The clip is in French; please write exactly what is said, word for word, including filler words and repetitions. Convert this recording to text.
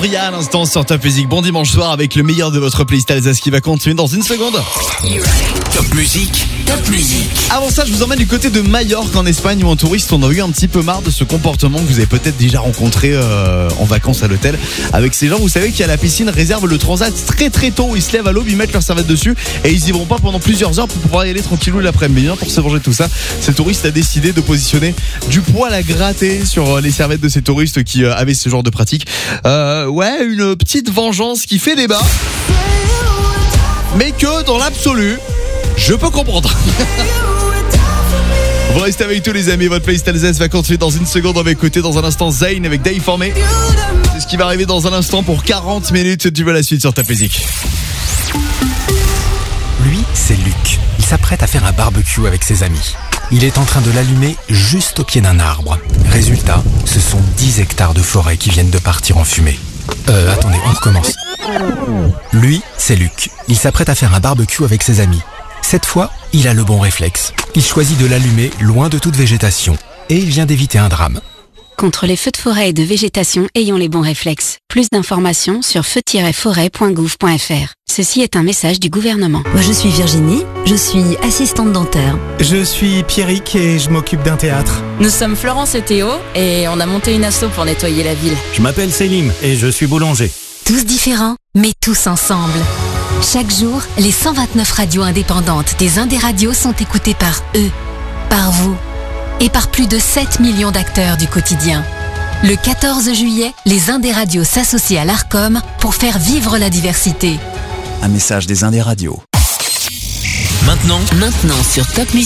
Gloria à l'instant sur Top Music. Bon dimanche soir avec le meilleur de votre playlist Alsace qui va continuer dans une seconde. Top Music, Top Music. Avant ça, je vous emmène du côté de Majorque en Espagne où en touriste, on a eu un petit peu marre de ce comportement que vous avez peut-être déjà rencontré euh, en vacances à l'hôtel. Avec ces gens, vous savez qui à la piscine réservent le transat très très tôt. Ils se lèvent à l'aube, ils mettent leur serviette dessus et ils y vont pas pendant plusieurs heures pour pouvoir y aller tranquillou l'après-midi. Pour se venger de tout ça, ces touristes a décidé de positionner du poil à gratter sur les serviettes de ces touristes qui euh, avaient ce genre de pratique. Euh, ouais, une petite vengeance qui fait débat, mais que dans l'absolu, je peux comprendre. Vous restez avec tous les amis, votre playlist Alsace va continuer dans une seconde. On va écouter dans un instant Zayn avec Day Formé. C'est ce qui va arriver dans un instant pour quarante minutes. Tu veux la suite sur ta musique. Lui, c'est Luc. Il s'apprête à faire un barbecue avec ses amis. Il est en train de l'allumer juste au pied d'un arbre. Résultat, ce sont dix hectares de forêt qui viennent de partir en fumée. Euh, attendez, on recommence. Lui, c'est Luc. Il s'apprête à faire un barbecue avec ses amis. Cette fois, il a le bon réflexe. Il choisit de l'allumer loin de toute végétation. Et il vient d'éviter un drame. Contre les feux de forêt et de végétation, ayons les bons réflexes. Plus d'informations sur feu tiret forêt point gouv point fr. Ceci est un message du gouvernement. Moi, je suis Virginie, je suis assistante dentaire. Je suis Pierrick et je m'occupe d'un théâtre. Nous sommes Florence et Théo et on a monté une asso pour nettoyer la ville. Je m'appelle Selim et je suis boulanger. Tous différents, mais tous ensemble. Chaque jour, les cent vingt-neuf radios indépendantes des Indés Radios sont écoutées par eux, par vous et par plus de sept millions d'acteurs du quotidien. Le quatorze juillet, les Indés Radios s'associent à l'Arcom pour faire vivre la diversité. Un message des Indés Radios. Maintenant, maintenant sur Top Music.